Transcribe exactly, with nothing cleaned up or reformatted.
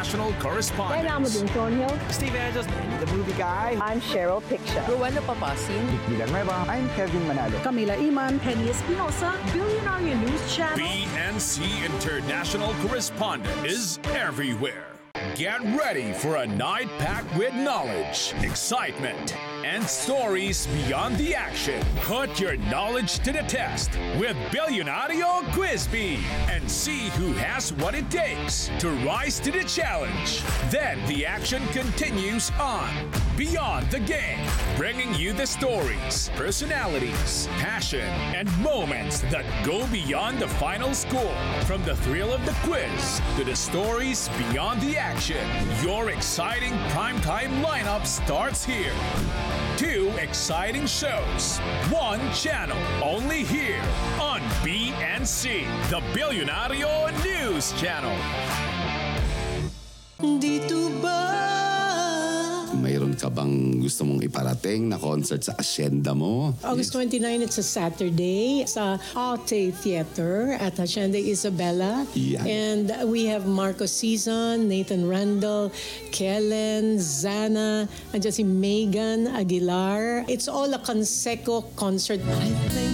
International Correspondent. Kailangan mo din, Tonyo. Steve Angeles, the movie guy. I'm Cheryl Piccia. Rowena Papasin. Villanueva. I'm Kevin Manalo. Camila Iman. Penny Espinosa. Billionaire News Channel. B N C International Correspondent is everywhere. Get ready for a night packed with knowledge, excitement, and stories beyond the action. Put your knowledge to the test with Billionario Quiz Bee and see who has what it takes to rise to the challenge. Then the action continues on Beyond the Game, bringing you the stories, personalities, passion, and moments that go beyond the final score. From the thrill of the quiz to the stories beyond the action, your exciting primetime lineup starts here. Two exciting shows, one channel, only here on B N C, the Billionario News Channel. Dito ba? Mayroon ka bang gusto mong iparating na concert sa asyenda mo? August twenty-ninth, it's a Saturday sa Aute Theater at Hacienda Isabela. Yeah. And we have Marco Season, Nathan Randall, Kellen, Zana, and si Megan Aguilar. It's all a Conseco concert. I think